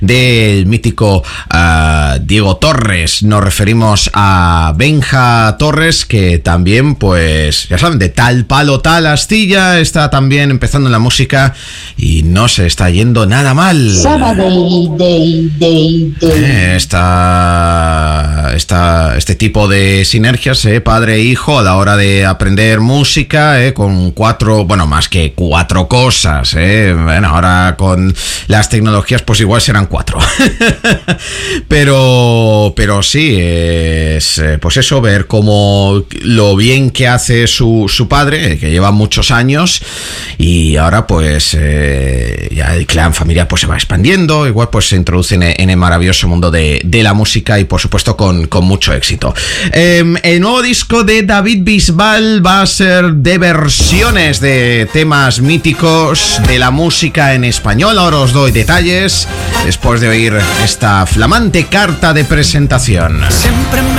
del mítico Diego Torres. Nos referimos a Benja Torres, que también, pues, ya saben, de tal palo tal astilla, está también empezando en la música y no se está yendo nada mal. Este tipo de sinergias, padre e hijo, a la hora de aprender música, con más que cuatro cosas, bueno, ahora con las tecnologías pues igual serán 4. pero sí, es pues eso, ver cómo lo bien que hace su padre, que lleva muchos años, y ahora pues ya el clan familiar pues se va expandiendo, igual pues se introducen en el maravilloso mundo de la música y por supuesto con mucho éxito. El nuevo disco de David Bisbal va a ser de versiones de temas míticos de la música en español. Ahora os doy detalles después de oír esta flamante carta de presentación. Siempre me